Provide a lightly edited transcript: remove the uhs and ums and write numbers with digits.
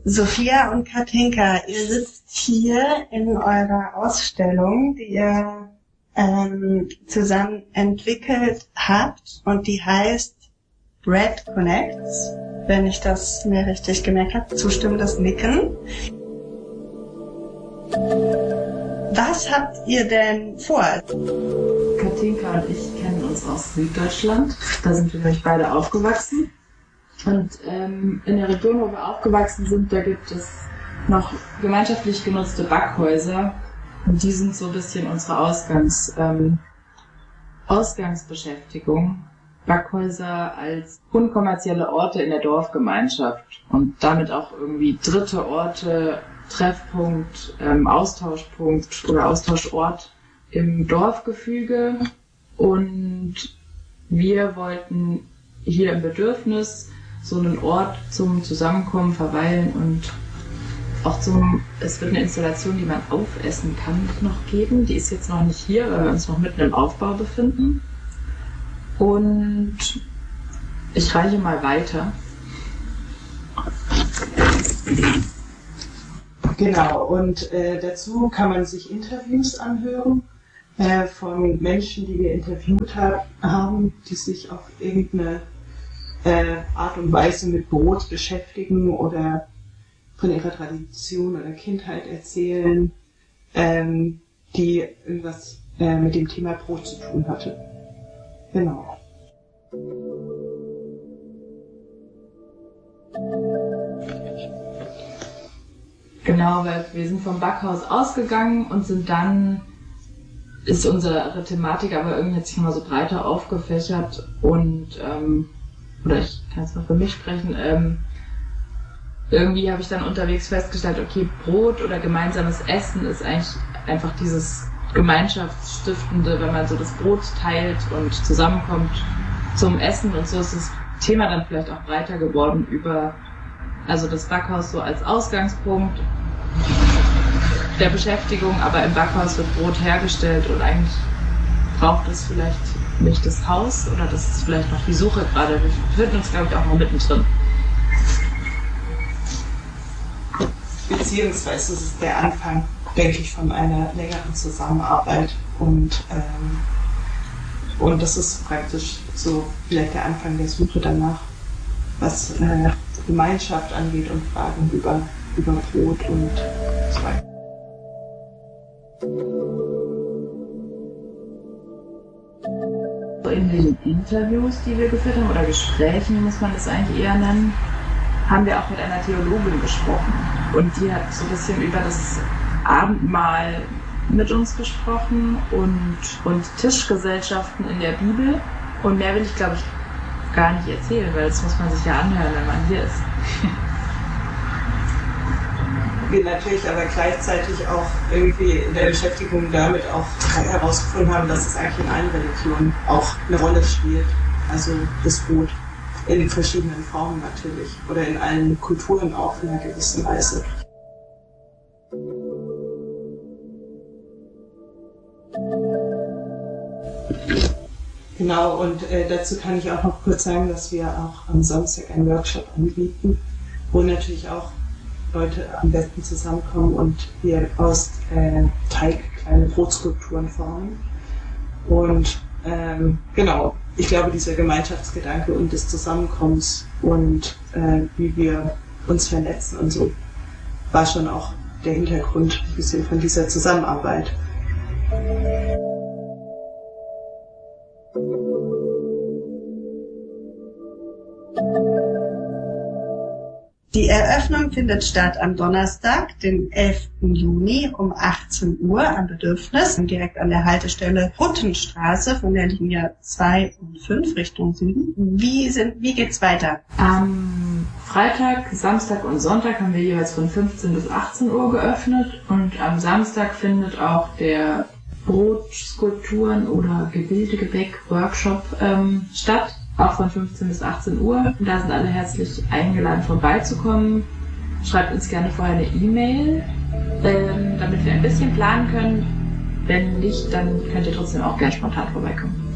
Sophia und Katinka, ihr sitzt hier in eurer Ausstellung, die ihr zusammen entwickelt habt und die heißt Bread Connects, wenn ich das mir richtig gemerkt habe, zustimmendes Nicken. Was habt ihr denn vor? Katinka und ich kennen uns aus Süddeutschland. Da sind wir nämlich beide aufgewachsen. Und in der Region, wo wir aufgewachsen sind, da gibt es noch gemeinschaftlich genutzte Backhäuser. Und die sind so ein bisschen unsere Ausgangsbeschäftigung. Backhäuser als unkommerzielle Orte in der Dorfgemeinschaft und damit auch irgendwie dritte Orte, Treffpunkt, Austauschpunkt oder Austauschort im Dorfgefüge. Und wir wollten hier im Bedürfnis so einen Ort zum Zusammenkommen, Verweilen und auch es wird eine Installation, die man aufessen kann, noch geben. Die ist jetzt noch nicht hier, weil wir uns noch mitten im Aufbau befinden. Und ich reiche mal weiter. Genau, und dazu kann man sich Interviews anhören von Menschen, die wir interviewt haben, die sich auf irgendeine Art und Weise mit Brot beschäftigen oder von ihrer Tradition oder Kindheit erzählen, die irgendwas mit dem Thema Brot zu tun hatte. Genau. Genau, weil wir sind vom Backhaus ausgegangen und ist unsere Thematik aber irgendwie jetzt sich mal so breiter aufgefächert und, oder ich kann es mal für mich sprechen, irgendwie habe ich dann unterwegs festgestellt, okay, Brot oder gemeinsames Essen ist eigentlich einfach dieses Gemeinschaftsstiftende, wenn man so das Brot teilt und zusammenkommt zum Essen, und so ist das Thema dann vielleicht auch breiter geworden also das Backhaus so als Ausgangspunkt der Beschäftigung, aber im Backhaus wird Brot hergestellt und eigentlich braucht es vielleicht nicht das Haus, oder das ist vielleicht noch die Suche gerade. Wir befinden uns, glaube ich, auch noch mittendrin. Beziehungsweise es ist der Anfang, denke ich, von einer längeren Zusammenarbeit und das ist praktisch so vielleicht der Anfang der Suche danach, was Gemeinschaft angeht und Fragen über Brot und so weiter. In den Interviews, die wir geführt haben, oder Gesprächen muss man das eigentlich eher nennen, haben wir auch mit einer Theologin gesprochen. Und die hat so ein bisschen über das Abendmahl mit uns gesprochen und Tischgesellschaften in der Bibel. Und mehr will ich, glaube ich, gar nicht erzählen, weil das muss man sich ja anhören, wenn man hier ist. Wir natürlich aber gleichzeitig auch irgendwie in der Beschäftigung damit auch herausgefunden haben, dass es eigentlich in allen Religionen auch eine Rolle spielt. Also das Brot in verschiedenen Formen natürlich oder in allen Kulturen auch in einer gewissen Weise. Genau, und dazu kann ich auch noch kurz sagen, dass wir auch am Samstag einen Workshop anbieten, wo natürlich auch Leute am besten zusammenkommen und wir aus Teig kleine Brotskulpturen formen. Und genau, ich glaube, dieser Gemeinschaftsgedanke und des Zusammenkommens und wie wir uns vernetzen und so, war schon auch der Hintergrund ein bisschen von dieser Zusammenarbeit. Die Eröffnung findet statt am Donnerstag, den 11. Juni um 18 Uhr am Bedürfnis, direkt an der Haltestelle Huttenstraße von der Linie 2 und 5 Richtung Süden. Wie geht's weiter? Am Freitag, Samstag und Sonntag haben wir jeweils von 15 bis 18 Uhr geöffnet, und am Samstag findet auch der Brotskulpturen- oder Gebildegebäck-Workshop statt. Auch von 15 bis 18 Uhr. Und da sind alle herzlich eingeladen, vorbeizukommen. Schreibt uns gerne vorher eine E-Mail, damit wir ein bisschen planen können. Wenn nicht, dann könnt ihr trotzdem auch gerne spontan vorbeikommen.